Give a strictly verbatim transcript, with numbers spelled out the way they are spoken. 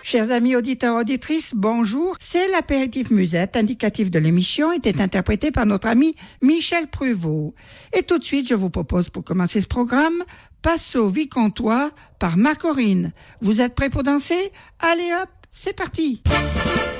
Chers amis auditeurs, auditrices, bonjour. C'est l'apéritif musette, indicatif de l'émission, était interprété par notre ami Michel Pruvot. Et tout de suite, je vous propose pour commencer ce programme, Passo Vicomtois par Marc Aurine. Vous êtes prêts pour danser? Allez hop, c'est parti!